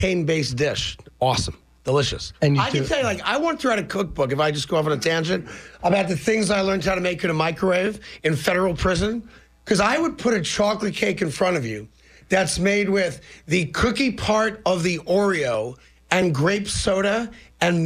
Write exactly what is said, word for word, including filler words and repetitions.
pain-based dish. Awesome. Delicious. And you I can do- tell you, like, I went through a cookbook, if I just go off on a tangent, about the things I learned how to make in a microwave in federal prison. Because I would put a chocolate cake in front of you that's made with the cookie part of the Oreo and grape soda and